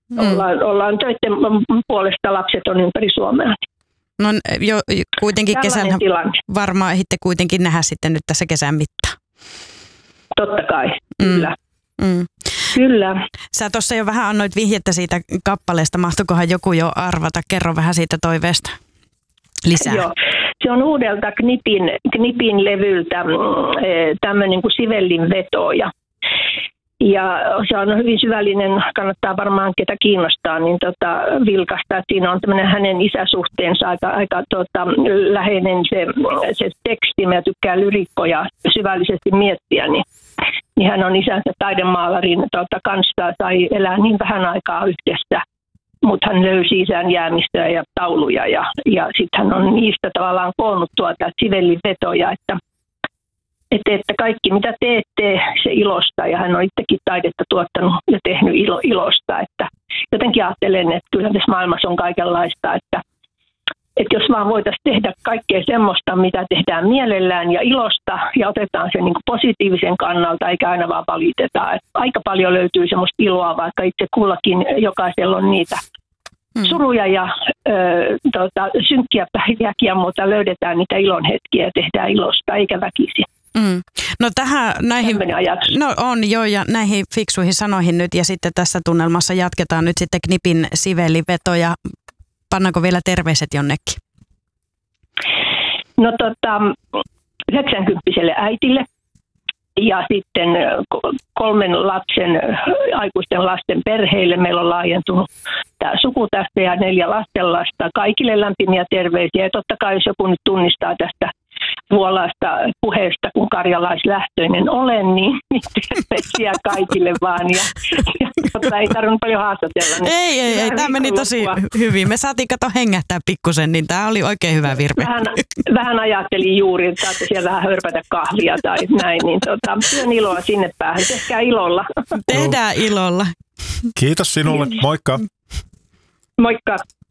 Ollaan töiden puolesta, lapset on ympäri Suomea. No jo kuitenkin Tällainen kesällä tilanne. varmaan ehditte kuitenkin nähdä sitten nyt tässä kesän mittaan. Totta kai, kyllä. Mm. Kyllä. Sä tuossa jo vähän annoit vihjettä siitä kappaleesta. Mahtoikohan joku jo arvata? Kerro vähän siitä toiveesta lisää. Joo. Se on uudelta Knipin levyltä tämmöinen kuin Sivellin veto. Ja se on hyvin syvällinen, kannattaa varmaan ketä kiinnostaa, niin vilkasta. Siinä on tämmöinen hänen isäsuhteensa aika läheinen se teksti. Mä tykkään lyrikkoja syvällisesti miettiä, niin hän on isänsä taidemaalarin kanssa, sai elää niin vähän aikaa yhdessä. Mutta hän löysi isän jäämistöä ja tauluja ja sitten hän on niistä tavallaan koonnut Sivellin vetoja, että kaikki mitä teette se ilosta, ja hän on itsekin taidetta tuottanut ja tehnyt ilosta. Että jotenkin ajattelen, että kyllä tässä maailmassa on kaikenlaista, että jos vaan voitaisiin tehdä kaikkea semmoista, mitä tehdään mielellään ja ilosta ja otetaan se niin kuin positiivisen kannalta eikä aina vaan valiteta. Että aika paljon löytyy semmoista iloa, vaikka itse kullakin jokaisella on niitä suruja ja synkkiä päiviäkin, mutta löydetään niitä ilon hetkiä ja tehdään ilosta eikä väkisin. No näihin on jo, ja näihin fiksuihin sanoihin nyt, ja sitten tässä tunnelmassa jatketaan nyt sitten Knipin Sivellin veto, ja pannaanko vielä terveiset jonnekin? No 90-vuotiaalle äitille ja sitten 3 aikuisten lasten perheille. Meillä on laajentunut tämä suku tästä ja 4 lastenlasta. Kaikille lämpimiä terveisiä, ja totta kai jos joku nyt tunnistaa tästä vuolaasta puheesta, kun karjalaislähtöinen olen, niin terveisiä kaikille vaan. Ja ei tarvinnut paljon haastatella. Ei, tämä meni tosi hyvin. Me saatiin hengähtää pikkusen, niin tämä oli oikein hyvä virve. Vähän ajattelin juuri, että saatte siellä vähän hörpätä kahvia tai näin, niin työn iloa sinne päähän. Tehkää ilolla. Tehdään ilolla. Kiitos sinulle. Moikka. Moikka.